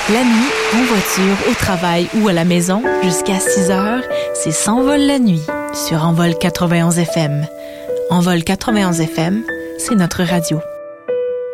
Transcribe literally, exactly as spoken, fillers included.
La nuit, en voiture, au travail ou à la maison, jusqu'à six heures, c'est S'envole la nuit sur Envol quatre-vingt-onze F M. Envol quatre-vingt-onze F M, c'est notre radio.